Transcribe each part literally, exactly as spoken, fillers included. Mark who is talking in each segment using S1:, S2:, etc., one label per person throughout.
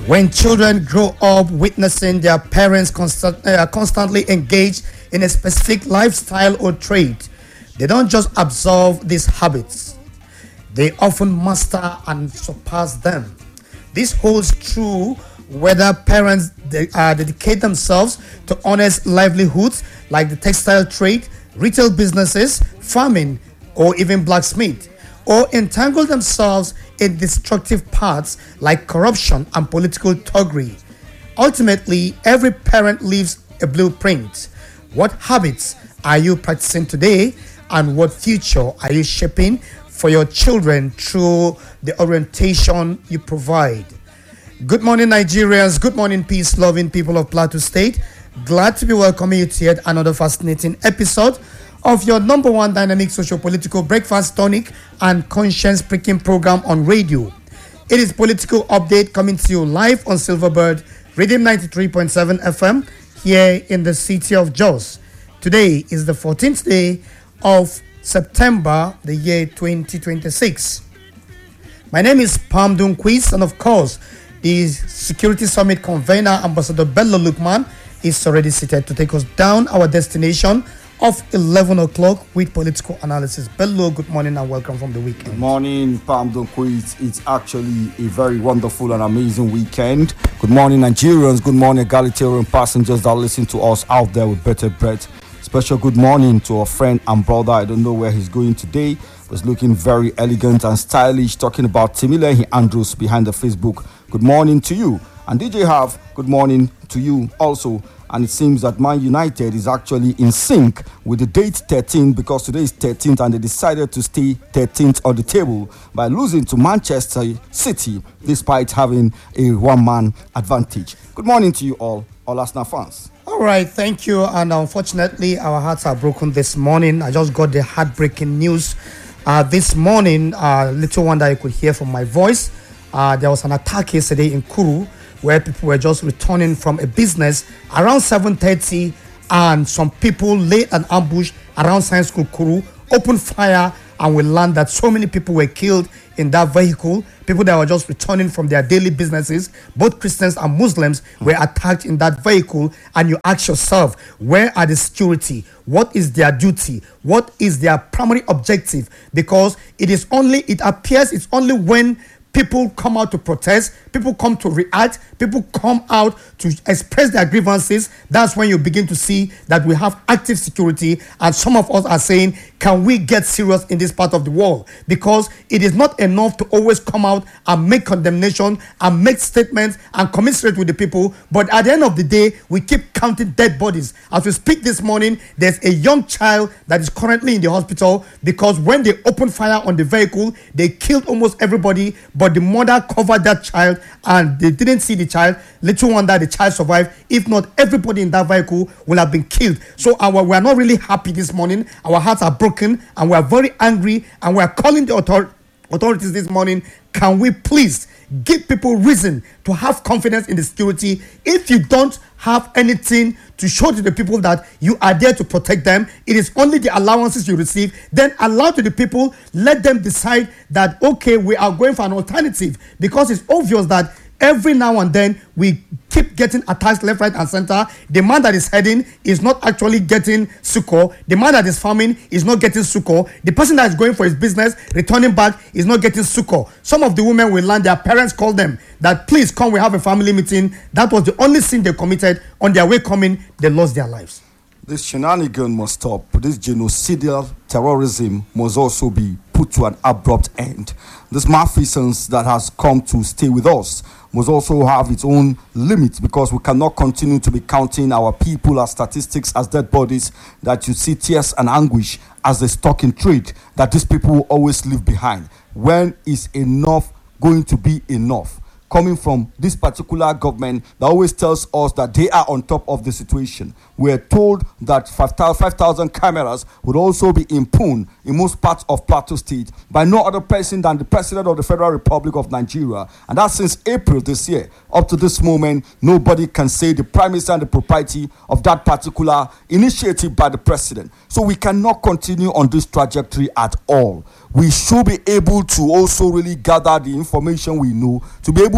S1: When children grow up witnessing their parents constant, uh, constantly engaged in a specific lifestyle or trade, they don't just absorb these habits, they often master and surpass them. This holds true whether parents de- uh, dedicate themselves to honest livelihoods like the textile trade, retail businesses, farming, or even blacksmith, or entangle themselves in destructive paths like corruption and political thuggery. Ultimately, every parent leaves a blueprint. What habits are you practicing today, and what future are you shaping for your children through the orientation you provide? Good morning, Nigerians. Good morning, peace-loving people of Plateau State. Glad to be welcoming you to yet another fascinating episode of your number one dynamic socio-political breakfast tonic and conscience-pricking program on radio. It is Political Update coming to you live on Silverbird, Rhythm ninety-three point seven F M here in the city of Jos. Today is the fourteenth day of September, the year twenty twenty-six. My name is Pam Dunquiz, and of course, the Security Summit convener, Ambassador Bello Lukman, is already seated to take us down our destination of eleven o'clock with political analysis. Bello, good morning and welcome from the weekend.
S2: Good morning, Pam Dunquiz. It's actually a very wonderful and amazing weekend. Good morning, Nigerians. Good morning, egalitarian passengers that listen to us out there with better breath. Special good morning to our friend and brother. I don't know where he's going today, but he's looking very elegant and stylish, talking about Timilehin Andrews behind the Facebook. Good morning to you. And D J Have, good morning to you also. And it seems that Man United is actually in sync with the date thirteen, because today is thirteenth and they decided to stay thirteenth on the table by losing to Manchester City despite having a one-man advantage. Good morning to you all, all Arsenal fans.
S1: All right, thank you. And unfortunately, our hearts are broken this morning. I just got the heartbreaking news uh, this morning. Uh, little wonder you could hear from my voice. Uh, there was an attack yesterday in Kuru where people were just returning from a business around seven thirty, and some people laid an ambush around Science School Kuru, opened fire, and we learned that so many people were killed in that vehicle. People that were just returning from their daily businesses, both Christians and Muslims, were attacked in that vehicle. And you ask yourself, where are the security? What is their duty? What is their primary objective? Because it is only, it appears it's only when people come out to protest, people come to react, people come out to express their grievances. That's when you begin to see that we have active security. And some of us are saying, can we get serious in this part of the world? Because it is not enough to always come out and make condemnation and make statements and commiserate with the people. But at the end of the day, we keep counting dead bodies. As we speak this morning, there's a young child that is currently in the hospital because when they opened fire on the vehicle, they killed almost everybody. But the mother covered that child and they didn't see the child. Little wonder the child survived. If not, everybody in that vehicle will have been killed. So our, we are not really happy this morning. Our hearts are broken and we are very angry, and we are calling the author- authorities this morning. Can we please give people reason to have confidence in the security? If you don't have anything to show to the people that you are there to protect them, it is only the allowances you receive, then allow to the people, let them decide that, okay, we are going for an alternative, because it's obvious that every now and then we keep getting attacks left, right, and center. The man that is heading is not actually getting succor. The man that is farming is not getting succor. The person that is going for his business, returning back, is not getting succor. Some of the women will learn their parents called them that, please come, we have a family meeting. That was the only sin they committed. On their way coming, they lost their lives.
S2: This shenanigan must stop. This genocidal terrorism must also be put to an abrupt end. This malfeasance that has come to stay with us must also have its own limits, because we cannot continue to be counting our people as statistics, as dead bodies, that you see tears and anguish as a stock in trade that these people will always leave behind. When is enough going to be enough? Coming from this particular government that always tells us that they are on top of the situation. We're told that five thousand cameras would also be impugned in most parts of Plateau State by no other person than the President of the Federal Republic of Nigeria. And that's since April this year. Up to this moment, nobody can say the Prime Minister and the propriety of that particular initiative by the President. So we cannot continue on this trajectory at all. We should be able to also really gather the information we know to be able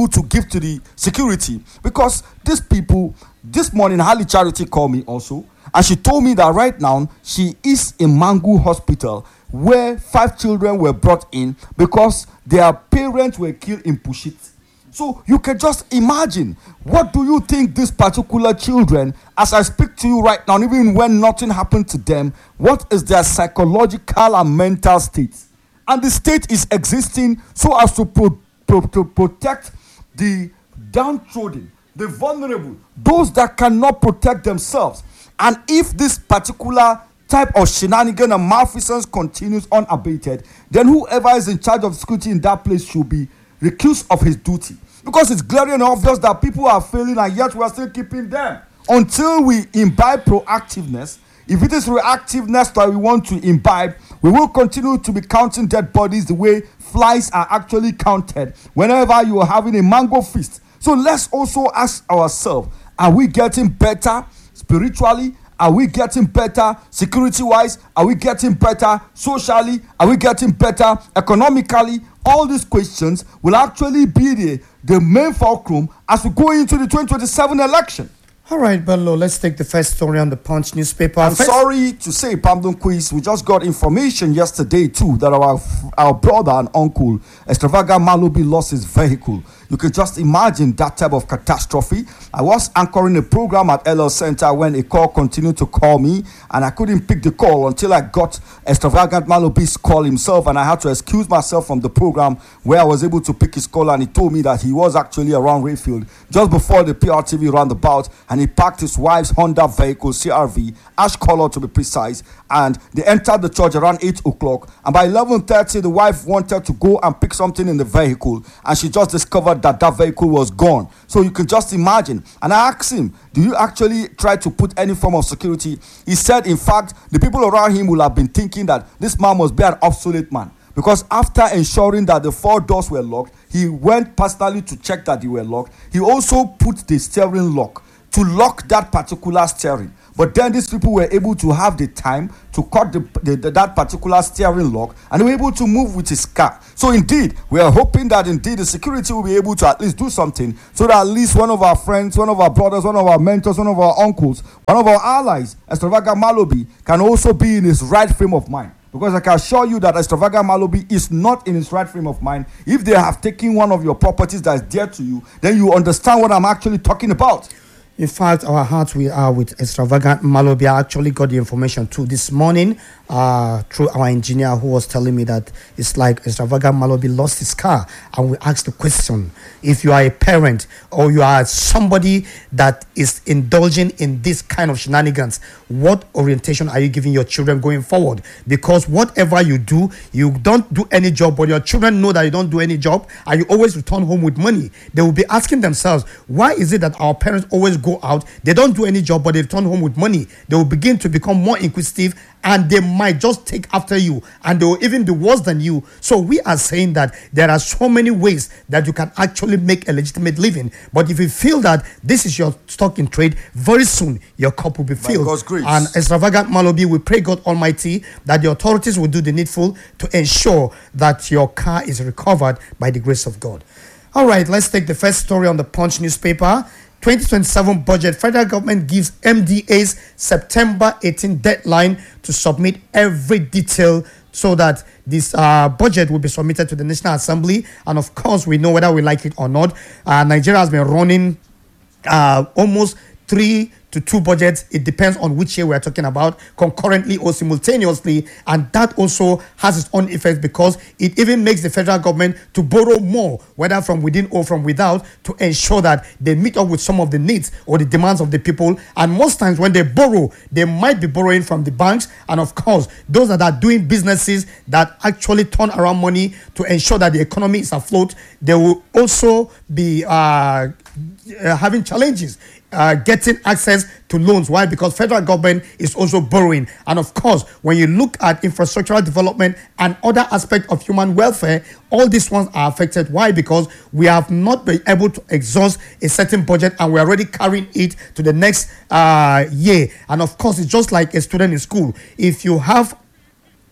S2: able to give to the security, because these people, this morning Harley Charity called me also, and she told me that right now she is in Mangu Hospital, where five children were brought in because their parents were killed in Pushit. So you can just imagine, what do you think these particular children, as I speak to you right now, even when nothing happened to them, what is their psychological and mental state? And the state is existing so as to, pro- pro- to protect the downtrodden, the vulnerable, those that cannot protect themselves. And if this particular type of shenanigan and malfeasance continues unabated, then whoever is in charge of security in that place should be recused of his duty. Because it's glaring and obvious that people are failing, and yet we are still keeping them. Until we imbibe proactiveness, if it is reactiveness that we want to imbibe, we will continue to be counting dead bodies the way flies are actually counted whenever you are having a mango feast. So let's also ask ourselves, are we getting better spiritually? Are we getting better security-wise? Are we getting better socially? Are we getting better economically? All these questions will actually be the, the main fulcrum as we go into the twenty twenty-seven election.
S1: All right, Bello, let's take the first story on the Punch newspaper.
S2: I'm
S1: first-
S2: sorry to say, Pamdon Quiz, we just got information yesterday too that our our brother and uncle, Extravagant Malobi, lost his vehicle. You can just imagine that type of catastrophe. I was anchoring a program at L L Center when a call continued to call me, and I couldn't pick the call until I got Extravagant Malobi's call himself, and I had to excuse myself from the program where I was able to pick his call, and he told me that he was actually around Rayfield just before the P R T V roundabout, and he parked his wife's Honda vehicle, C R V, ash color to be precise, and they entered the church around eight o'clock, and by eleven thirty the wife wanted to go and pick something in the vehicle, and she just discovered that that vehicle was gone. So you can just imagine. And I asked him, do you actually try to put any form of security? He said, in fact, the people around him will have been thinking that this man must be an obsolete man, because after ensuring that the four doors were locked, he went personally to check that they were locked. He also put the steering lock to lock that particular steering. But then these people were able to have the time to cut the, the, the, that particular steering lock, and they were able to move with his car. So indeed, we are hoping that indeed the security will be able to at least do something, so that at least one of our friends, one of our brothers, one of our mentors, one of our uncles, one of our allies, Extravagant Malobi, can also be in his right frame of mind. Because I can assure you that Extravagant Malobi is not in his right frame of mind. If they have taken one of your properties that is dear to you, then you understand what I'm actually talking about.
S1: In fact, our hearts we are with Extravagant Malobi. I actually got the information too this morning uh, through our engineer, who was telling me that it's like Extravagant Malobi lost his car. And we asked the question, if you are a parent or you are somebody that is indulging in this kind of shenanigans, what orientation are you giving your children going forward? Because whatever you do, you don't do any job, but your children know that you don't do any job, and you always return home with money. They will be asking themselves, why is it that our parents always go out, they don't do any job, but they return home with money? They will begin to become more inquisitive, and they might just take after you, and they will even be worse than you. So we are saying that there are so many ways that you can actually make a legitimate living, but if you feel that this is your stock in trade, very soon your cup will be filled. And Extravagant Malobi, we pray God Almighty that the authorities will do the needful to ensure that your car is recovered by the grace of God. All right, let's take the first story on the Punch newspaper. twenty twenty-seven budget. Federal government gives M D As September eighteenth deadline to submit every detail so that this uh, budget will be submitted to the National Assembly. And of course, we know whether we like it or not. Uh, Nigeria has been running uh, almost three to two budgets. It depends on which year we are talking about, concurrently or simultaneously, and that also has its own effects, because it even makes the federal government to borrow more, whether from within or from without, to ensure that they meet up with some of the needs or the demands of the people. And most times when they borrow, they might be borrowing from the banks, and of course those that are doing businesses that actually turn around money to ensure that the economy is afloat, they will also be uh, uh, having challenges Uh, getting access to loans. Why? Because federal government is also borrowing. And of course, when you look at infrastructural development and other aspects of human welfare, all these ones are affected. Why? Because we have not been able to exhaust a certain budget, and we're already carrying it to the next uh, year. And of course, it's just like a student in school. If you have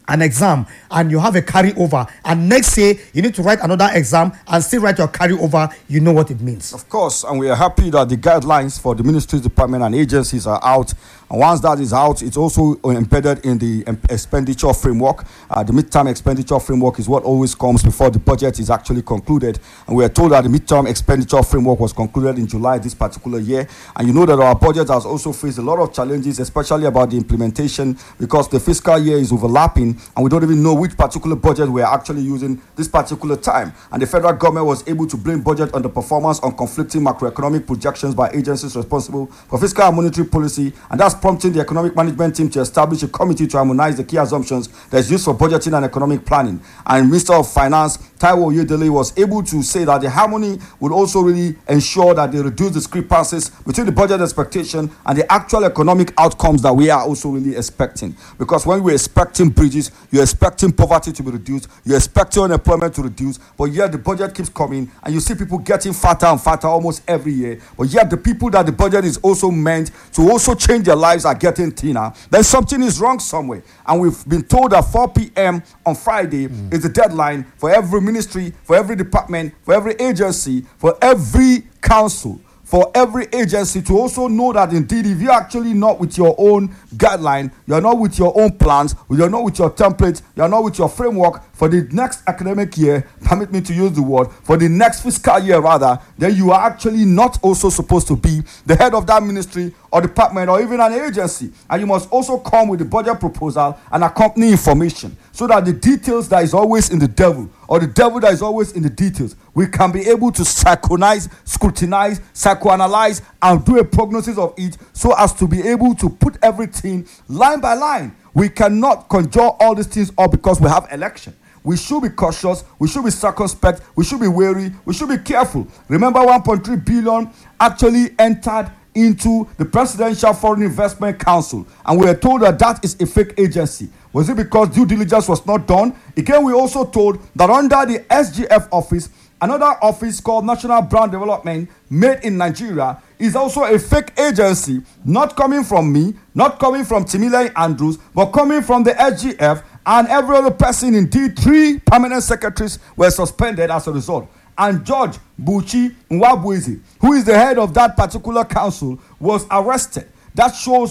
S1: an exam and you have a carryover, and next year you need to write another exam and still write your carryover, you know what it means.
S2: Of course, and we are happy that the guidelines for the ministries, department, and agencies are out. And once that is out, it's also embedded in the um, expenditure framework. Uh, the midterm expenditure framework is what always comes before the budget is actually concluded. And we are told that the midterm expenditure framework was concluded in July this particular year. And you know that our budget has also faced a lot of challenges, especially about the implementation, because the fiscal year is overlapping and we don't even know which particular budget we are actually using this particular time. And the federal government was able to blame budget underperformance on conflicting macroeconomic projections by agencies responsible for fiscal and monetary policy, and that's prompting the economic management team to establish a committee to harmonize the key assumptions that is used for budgeting and economic planning. And Minister of Finance Taiwo Oyedele was able to say that the harmony will also really ensure that they reduce discrepancies between the budget expectation and the actual economic outcomes that we are also really expecting. Because when we're expecting bridges, you're expecting poverty to be reduced, you're expecting unemployment to reduce, but yet the budget keeps coming and you see people getting fatter and fatter almost every year. But yet the people that the budget is also meant to also change their lives are getting thinner. Then something is wrong somewhere. And we've been told that four p.m. on Friday mm. is the deadline for every ministry, for every department, for every agency, for every council, for every agency to also know that indeed if you're actually not with your own guideline, you're not with your own plans, you're not with your template, you're not with your framework for the next academic year, permit me to use the word, for the next fiscal year rather, then you are actually not also supposed to be the head of that ministry or department or even an agency. And you must also come with the budget proposal and accompany information so that the details that is always in the devil or the devil that is always in the details, we can be able to synchronize, scrutinize, psychoanalyze, and do a prognosis of it so as to be able to put everything line by line. We cannot conjure all these things up because we have election. We should be cautious, we should be circumspect, we should be wary, we should be careful. Remember, one point three billion actually entered into the Presidential Foreign Investment Council, and we were told that that is a fake agency. Was it because due diligence was not done? Again, we also told that under the S G F office, another office called National Brand Development, made in Nigeria, is also a fake agency, not coming from me, not coming from Timile Andrews, but coming from the S G F, and every other person. Indeed, three permanent secretaries were suspended as a result. And George Buchi Nwabuezi, who is the head of that particular council, was arrested. That shows